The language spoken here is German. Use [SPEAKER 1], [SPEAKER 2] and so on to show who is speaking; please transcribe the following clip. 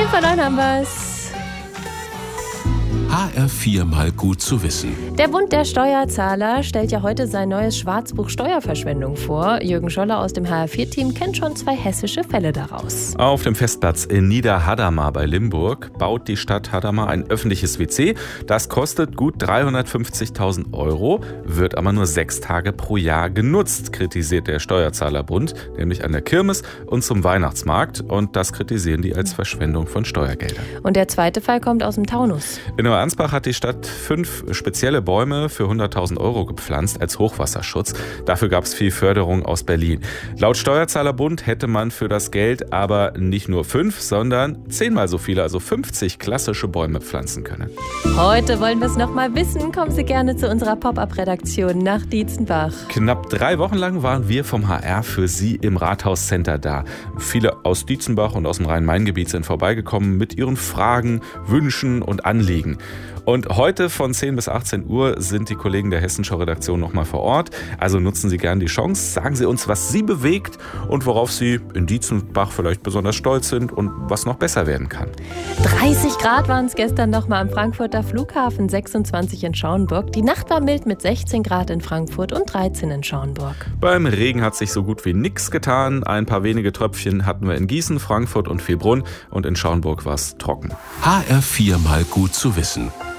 [SPEAKER 1] 5:09 haben wir's.
[SPEAKER 2] HR4 mal gut zu wissen.
[SPEAKER 1] Der Bund der Steuerzahler stellt ja heute sein neues Schwarzbuch Steuerverschwendung vor. Jürgen Scholler aus dem HR4-Team kennt schon 2 hessische Fälle daraus.
[SPEAKER 3] Auf dem Festplatz in Niederhadamar bei Limburg baut die Stadt Hadamar ein öffentliches WC. Das kostet gut 350.000 €, wird aber nur 6 Tage pro Jahr genutzt, kritisiert der Steuerzahlerbund, nämlich an der Kirmes und zum Weihnachtsmarkt. Und das kritisieren die als Verschwendung von Steuergeldern.
[SPEAKER 1] Und der zweite Fall kommt aus dem Taunus.
[SPEAKER 3] In Ansbach hat die Stadt 5 spezielle Bäume für 100.000 € gepflanzt als Hochwasserschutz. Dafür gab es viel Förderung aus Berlin. Laut Steuerzahlerbund hätte man für das Geld aber nicht nur 5, sondern 10-mal so viele, also 50 klassische Bäume pflanzen können.
[SPEAKER 1] Heute wollen wir es noch mal wissen. Kommen Sie gerne zu unserer Pop-Up-Redaktion nach Dietzenbach.
[SPEAKER 3] Knapp 3 Wochen lang waren wir vom HR für Sie im Rathauscenter da. Viele aus Dietzenbach und aus dem Rhein-Main-Gebiet sind vorbeigekommen mit ihren Fragen, Wünschen und Anliegen. Und heute von 10 bis 18 Uhr sind die Kollegen der Hessenschau-Redaktion nochmal vor Ort. Also nutzen Sie gerne die Chance. Sagen Sie uns, was Sie bewegt und worauf Sie in Dietzenbach vielleicht besonders stolz sind und was noch besser werden kann.
[SPEAKER 1] 30 Grad waren es gestern nochmal am Frankfurter Flughafen, 26 in Schauenburg. Die Nacht war mild mit 16 Grad in Frankfurt und 13 in Schauenburg.
[SPEAKER 3] Beim Regen hat sich so gut wie nichts getan. Ein paar wenige Tröpfchen hatten wir in Gießen, Frankfurt und Vielbrunn. Und in Schauenburg war es trocken.
[SPEAKER 2] HR4 mal gut zu wissen.